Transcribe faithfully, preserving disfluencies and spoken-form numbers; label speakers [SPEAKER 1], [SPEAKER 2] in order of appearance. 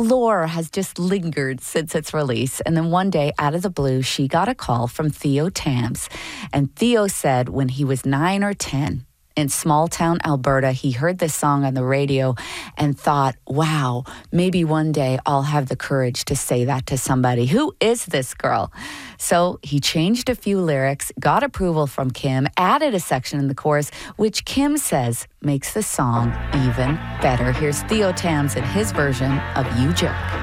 [SPEAKER 1] lore has just lingered since its release. And then one day, out of the blue, she got a call from Theo Tams. And Theo said when he was nine or ten, in small town Alberta, he heard this song on the radio and thought, wow, maybe one day I'll have the courage to say that to somebody. Who is this girl? So he changed a few lyrics, got approval from Kim, added a section in the chorus, which Kim says makes the song even better. Here's Theo Tams in his version of You Jerk.